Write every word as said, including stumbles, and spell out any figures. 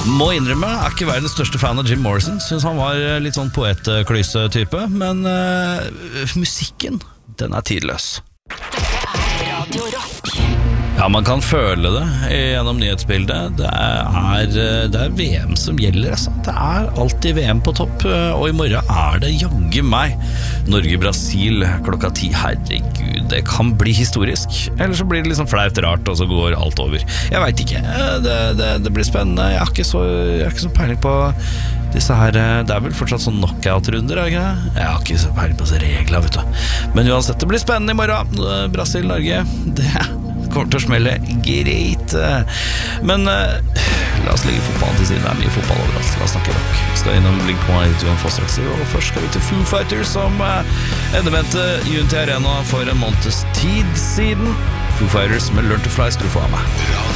Må innrømme, er ikke verdens største fan av Jim Morrison. Synes han var litt sånn poetklyse-type. Men uh, musikken, den er tidløs. Dette er Radio Rock. Ja, man kan føle det gjennom nyhetsbildet. Det er, det er V M som gjelder, altså. Det er alltid V M på topp. Og i morgen er det jaggu meg Norge-Brasil klokka ti. Herregud, det kan bli historisk. Eller så blir det liksom flaut rart, og så går alt over. Jeg vet ikke, det, det, det blir spennende. Jeg har ikke så, jeg har ikke så peiling på disse her. Det er vel fortsatt sånn knockout-runder, ikke det? Jeg har ikke så peiling på disse regler, vet du. Men uansett, det blir spennende i morgen. Brasil-Norge, det kommer til å smelle greit. Men uh, la oss legge fotballen til siden. Det er mye fotball overalt. La oss snakke rock. Vi skal innom Blink one eighty-two og Fosterexer. Og først skal vi til Foo Fighters, som uh, endevendte Unity Arena for en måneds tid siden. Foo Fighters med Learn to Fly skal du få av meg.